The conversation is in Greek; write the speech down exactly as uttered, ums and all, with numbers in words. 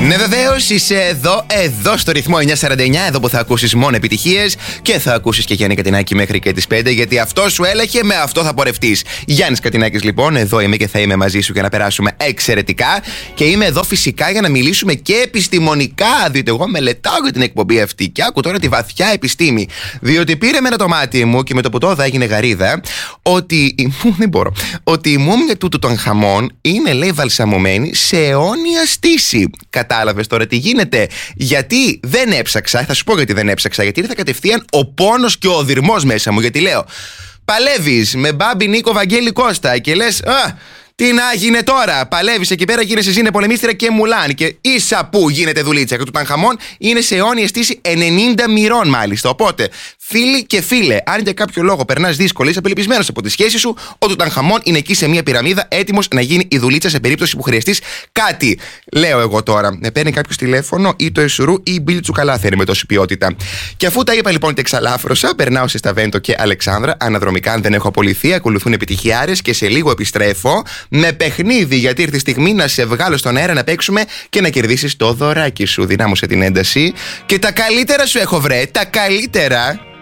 Ναι, βεβαίως είσαι εδώ, εδώ στο ρυθμό εννιακόσια σαράντα εννιά, εδώ που θα ακούσεις μόνο επιτυχίες και θα ακούσεις και Γιάννη Κατινάκη μέχρι και τις πέντε, γιατί αυτό σου έλεγε, με αυτό θα πορευτείς. Γιάννης Κατινάκης, λοιπόν, εδώ είμαι και θα είμαι μαζί σου για να περάσουμε εξαιρετικά. Και είμαι εδώ φυσικά για να μιλήσουμε και επιστημονικά, διότι εγώ μελετάω για την εκπομπή αυτή και άκου τώρα τη βαθιά επιστήμη. Διότι πήρε με ένα το μάτι μου και με το ποτό θα έγινε γαρίδα, ότι. Δεν μπορώ. Ότι η μούμια του Τουταγχαμών είναι, λέει, βαλσαμωμένη σε αιώνια στήση. Κατάλαβες τώρα τι γίνεται? Γιατί δεν έψαξα, θα σου πω γιατί δεν έψαξα. Γιατί ήρθα κατευθείαν ο πόνος και ο οδυρμός μέσα μου. Γιατί λέω, παλεύεις με Μπάμπη Νίκο Βαγγέλη Κώστα και λες, α, τι να γίνει τώρα, παλεύεις εκεί πέρα, γίνεσαι Ζήνε Πολεμίστρια και Μουλάν. Και ίσα που γίνεται δουλίτσα. Και του Τουταγχαμών είναι σε αιώνια στήση ενενήντα μοιρών μάλιστα. Οπότε, φίλοι και φίλε, αν για κάποιο λόγο περνάς δύσκολα, είσαι απελπισμένος από τη σχέση σου, ο Τουταγχαμών είναι εκεί σε μια πυραμίδα, έτοιμος να γίνει η δουλίτσα σε περίπτωση που χρειαστείς κάτι. Λέω εγώ τώρα, με παίρνει κάποιο τηλέφωνο ή το Εσουρού ή η Μπίλη Τσουκαλά θα είναι με τόση ποιότητα. Και αφού τα είπα λοιπόν και εξαλάφρωσα, περνάω σε Σταβέντο και Αλεξάνδρα. Αναδρομικά, αν δεν έχω απολυθεί, ακολουθούν επιτυχιάρες και σε λίγο επιστρέφω με παιχνίδι, γιατί ήρθε η στιγμή να σε βγάλω στον αέρα να παίξουμε και να κερδίσεις το δωράκι σου. Δυνάμωσε την ένταση και τα καλύτερα σου έχω βρε, τα καλύτερα.